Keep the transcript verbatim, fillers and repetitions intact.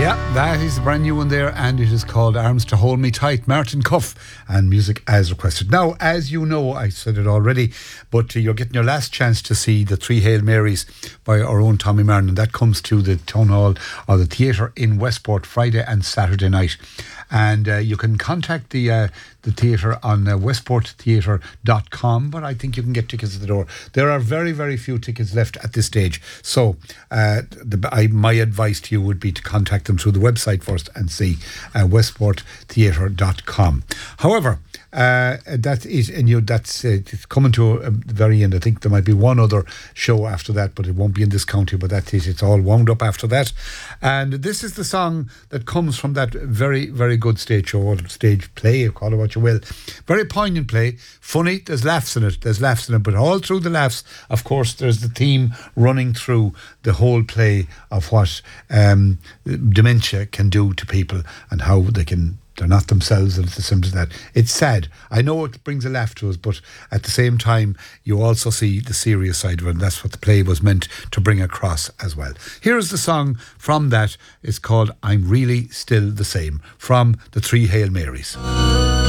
Yeah, that is the brand new one there, and it is called Arms to Hold Me Tight, Martin Cuff, and music as requested. Now, as you know, I said it already, but uh, you're getting your last chance to see the Three Hail Marys by our own Tommy Martin, and that comes to the Town Hall or the theatre in Westport Friday and Saturday night. And uh, you can contact the uh, the theatre on uh, westport theatre dot com, but I think you can get tickets at the door. There are very, very few tickets left at this stage. So uh, the, I, my advice to you would be to contact them through the website first and see uh, westport theatre dot com. However, uh, that is, and you, that's uh, it's coming to a, the very end. I think there might be one other show after that, but it won't be in this county, but that is, it's all wound up after that. And this is the song that comes from that very, very good stage show, or stage play, call it what you will. Very poignant play, funny, there's laughs in it, there's laughs in it, but all through the laughs, of course, there's the theme running through the whole play of what um, dementia can do to people and how they can, they're not themselves, and it's as simple as that. It's sad. I know it brings a laugh to us, but at the same time, you also see the serious side of it, and that's what the play was meant to bring across as well. Here is the song from that. It's called I'm Really Still the Same, from the Three Hail Marys.